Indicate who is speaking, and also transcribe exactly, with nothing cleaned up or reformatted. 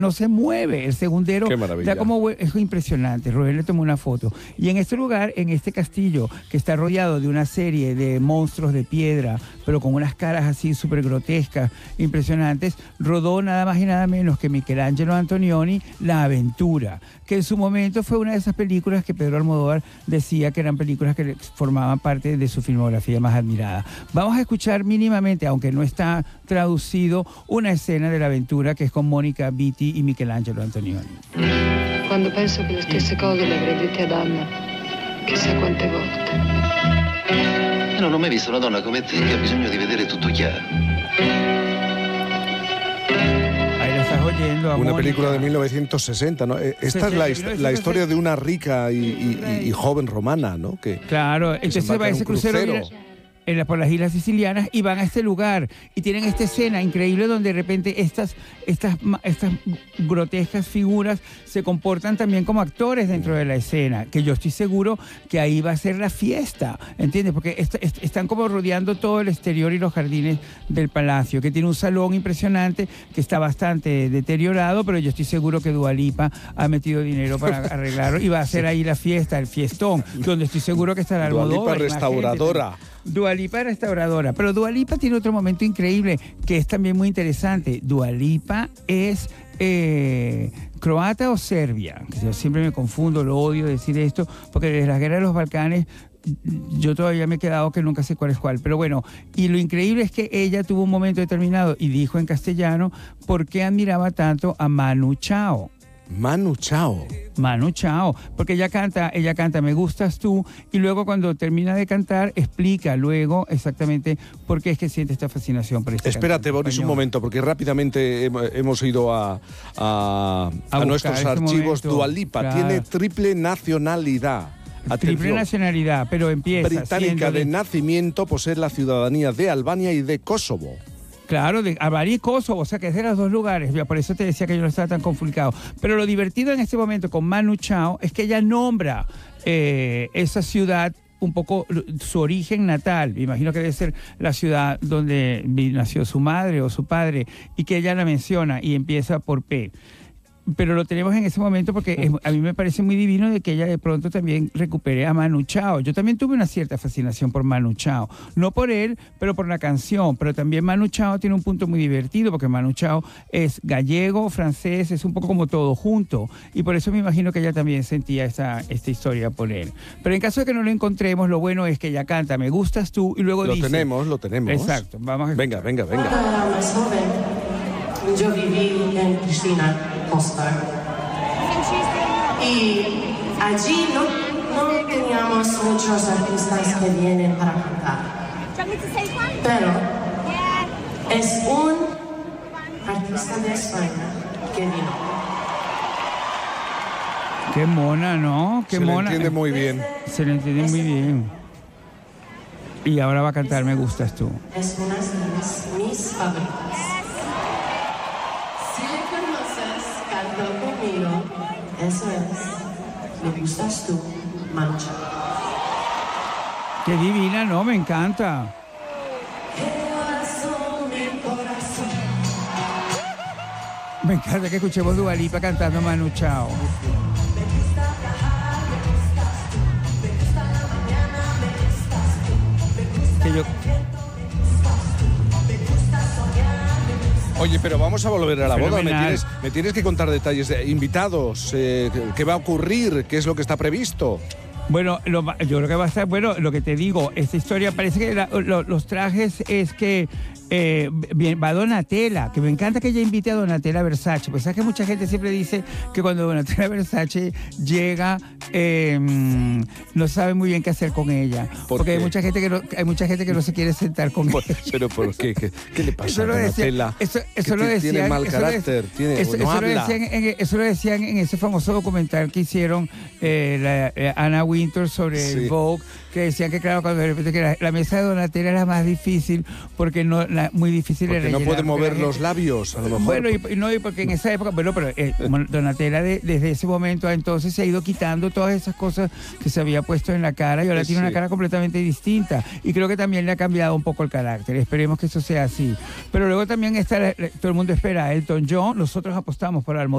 Speaker 1: no se mueve, el segundero
Speaker 2: Qué maravilla.
Speaker 1: da como, es impresionante. Rubén le tomó una foto. Y en este lugar, en este castillo, que está rodeado de una serie de monstruos de piedra, pero con unas caras así súper grotescas, impresionantes, rodó nada más y nada menos que Michelangelo Antonioni, La Aventura, que en su momento fue una de esas películas que Pedro Almodóvar decía que eran películas que formaban parte de su filmografía más admirada. Vamos a escuchar mínimamente, aunque no está traducido, una escena de La Aventura que es con Monica Vitti y Michelangelo Antonioni.
Speaker 3: Quando penso che le stesse cose le avrei dette ad Anna, chissà quante volte.
Speaker 4: Io non ho mai visto una donna come te che ha bisogno di vedere tutto chiaro.
Speaker 1: Ahí la estás oyendo a
Speaker 2: Una
Speaker 1: Mónica.
Speaker 2: película de mil novecientos sesenta, ¿no? Eh, Esta es la, hist- la historia de una rica y, y- y joven romana, ¿no? Que,
Speaker 1: Claro,
Speaker 2: que se
Speaker 1: entonces
Speaker 2: embarca
Speaker 1: va
Speaker 2: en
Speaker 1: ese
Speaker 2: un
Speaker 1: crucero,
Speaker 2: crucero.
Speaker 1: mira, en la- por las islas sicilianas y van a este lugar y tienen esta escena increíble donde de repente estas, estas, ma- estas grotescas figuras se comportan también como actores dentro de la escena, que yo estoy seguro que ahí va a ser la fiesta, ¿entiendes? Porque est- est- están como rodeando todo el exterior y los jardines del palacio, que tiene un salón impresionante que está bastante deteriorado, pero yo estoy seguro que Dua Lipa ha metido dinero para arreglarlo y va a hacer ahí la fiesta, el fiestón, donde estoy seguro que estará
Speaker 2: Dua Lipa
Speaker 1: Almodóvar y más gente
Speaker 2: restauradora.
Speaker 1: también. Dua Lipa restauradora, pero Dua Lipa tiene otro momento increíble que es también muy interesante. Dua Lipa es eh, croata o serbia, que yo siempre me confundo, lo odio decir esto, porque desde la guerra de los Balcanes yo todavía me he quedado que nunca sé cuál es cuál, pero bueno, y lo increíble es que ella tuvo un momento determinado y dijo en castellano por qué admiraba tanto a Manu Chao.
Speaker 2: Manu Chao.
Speaker 1: Manu Chao, porque ella canta, ella canta Me Gustas Tú y luego cuando termina de cantar explica luego exactamente por qué es que siente esta fascinación por este
Speaker 2: Espérate,
Speaker 1: cantante
Speaker 2: Boris, un
Speaker 1: español.
Speaker 2: momento, porque rápidamente hem- hemos ido a, a, a
Speaker 1: buscar
Speaker 2: nuestros
Speaker 1: ese
Speaker 2: archivos.
Speaker 1: momento,
Speaker 2: Dua Lipa
Speaker 1: claro.
Speaker 2: tiene triple nacionalidad.
Speaker 1: Triple
Speaker 2: Atención.
Speaker 1: nacionalidad, pero empieza
Speaker 2: Británica
Speaker 1: siendo
Speaker 2: de
Speaker 1: de,
Speaker 2: nacimiento, posee la ciudadanía de Albania y de Kosovo.
Speaker 1: claro, de Albania y Kosovo, o sea que es de los dos lugares, por eso te decía que yo no estaba tan complicado. Pero lo divertido en este momento con Manu Chao es que ella nombra eh, esa ciudad un poco su origen natal, me imagino que debe ser la ciudad donde nació su madre o su padre, y que ella la menciona y empieza por P. Pero lo tenemos en ese momento porque es- a mí me parece muy divino de que ella de pronto también recupere a Manu Chao. Yo también tuve una cierta fascinación por Manu Chao. No por él, pero por la canción. Pero también Manu Chao tiene un punto muy divertido porque Manu Chao es gallego, francés, es un poco como todo junto. Y por eso me imagino que ella también sentía esta, esta historia por él. Pero en caso de que no lo encontremos, lo bueno es que ella canta Me Gustas Tú y luego
Speaker 2: Lo
Speaker 1: dice...
Speaker 2: tenemos, lo tenemos.
Speaker 1: Exacto, vamos a
Speaker 2: Venga, venga,
Speaker 5: Cuando
Speaker 2: venga.
Speaker 5: era más joven, yo viví en Cristina Mostar. Y allí no, no teníamos muchos artistas que vienen para cantar. Pero es un artista de España que vino.
Speaker 1: Qué mona, ¿no? Qué
Speaker 2: Se le
Speaker 1: mona.
Speaker 2: entiende muy bien.
Speaker 1: Se le entiende muy bien. Y ahora va a cantar Me Gustas Tú.
Speaker 5: Es una de mis, mis favoritas. Si le conoces, canta conmigo. Eso es. Me gustas tú, Manu Chao.
Speaker 1: Qué divina, ¿no? Me encanta. Me encanta que escuchemos Dua Lipa cantando Manu Chao. Que yo...
Speaker 2: Oye, pero vamos a volver a la boda. Me
Speaker 1: Fenomenal.
Speaker 2: tienes, me tienes que contar detalles de invitados, eh, qué- qué va a ocurrir, qué es lo que está previsto.
Speaker 1: Bueno, lo ma- yo creo que va a estar, bueno, lo que te digo, esta historia parece que la- lo- los trajes es que eh, bien, va Donatella, que me encanta que ella invite a Donatella Versace, pues sabes que mucha gente siempre dice que cuando Donatella Versace llega eh, no sabe muy bien qué hacer con ella,
Speaker 2: ¿Por
Speaker 1: porque
Speaker 2: qué?
Speaker 1: hay mucha gente que no, hay mucha gente que no se quiere sentar con
Speaker 2: Por-
Speaker 1: ella.
Speaker 2: pero ¿por qué? ¿Qué, qué le pasa
Speaker 1: Eso
Speaker 2: a
Speaker 1: lo decía-
Speaker 2: Donatella?
Speaker 1: eso- eso
Speaker 2: Que
Speaker 1: lo
Speaker 2: ti-
Speaker 1: decían-
Speaker 2: tiene mal
Speaker 1: eso lo de-
Speaker 2: carácter, tiene,
Speaker 1: Eso,
Speaker 2: no
Speaker 1: eso lo
Speaker 2: habla.
Speaker 1: decían en, eso lo decían en ese famoso documental que hicieron eh, la, eh, Anna Wintour sobre
Speaker 2: Sí.
Speaker 1: el Vogue, que decían que claro, cuando de repente que la, la mesa de Donatella era más difícil porque no la, muy difícil
Speaker 2: Porque
Speaker 1: era
Speaker 2: no
Speaker 1: rellenar,
Speaker 2: puede
Speaker 1: porque
Speaker 2: mover
Speaker 1: la
Speaker 2: los
Speaker 1: gente-
Speaker 2: labios, a lo mejor.
Speaker 1: Bueno, y, y no, y porque en esa época, bueno, pero eh, Donatella de- desde ese momento a entonces se ha ido quitando todas esas cosas que se había puesto en la cara y ahora
Speaker 2: Sí,
Speaker 1: tiene
Speaker 2: sí.
Speaker 1: una cara completamente distinta. Y creo que también le ha cambiado un poco el carácter. Esperemos que eso sea así. Pero luego también está, la- la- todo el mundo espera a Elton John, nosotros apostamos por Almodóvar.